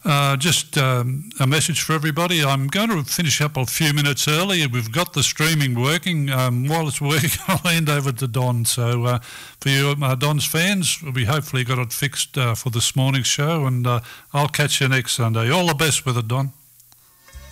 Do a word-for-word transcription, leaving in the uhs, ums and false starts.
Uh, just um, a message for everybody. I'm going to finish up a few minutes early. We've got the streaming working. Um, while it's working, I'll hand over to Don. So uh, for you, uh, Don's fans, we hopefully got it fixed uh, for this morning's show, and uh, I'll catch you next Sunday. All the best with it, Don.